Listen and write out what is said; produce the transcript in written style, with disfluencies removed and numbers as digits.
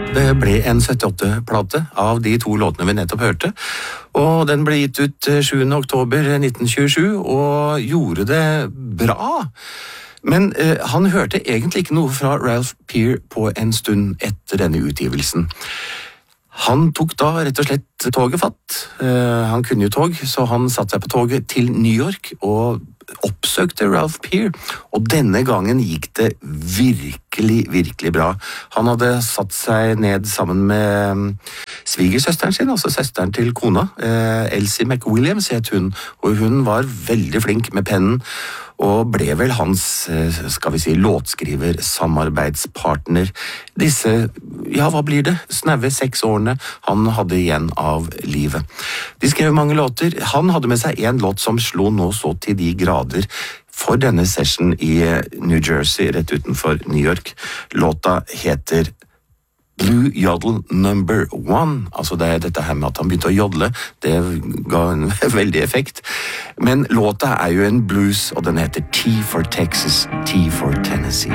Det ble en 78-plate av de to låtene vi nettopp hørte, og den ble gitt ut 7. oktober 1927 og gjorde det bra. Men han hørte egentlig ikke noe fra Ralph Peer på en stund etter denne utgivelsen. Han tok da rett og slett toget fatt. Han kunne jo tog, så han satte seg på toget til New York og oppsøkte Ralph Peer, og denne gangen gikk det virkelig bra. Han hadde satt seg ned sammen med svigersøsteren sin, altså søsteren til kona, Elsie McWilliams het hun, og hun var veldig flink med pennen, og ble vel hans, skal vi si, låtskriver, samarbeidspartner. Disse, ja, hva blir det? Snaue 6 årene han hadde igjen av livet. De skrev mange låter. Han hadde med seg en låt som slo nå så til de grader for denne session i New Jersey, rett utenfor New York. Låta heter Blue Yodel Number 1, altså det er dette her med at han begynte å jodle, det ga en veldig effekt. Men låta er jo en blues, og den heter T for Texas, T for Tennessee.